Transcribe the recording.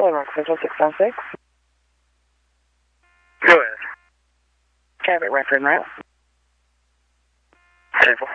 Rock Central 616. Go ahead. Traffic record route. Table.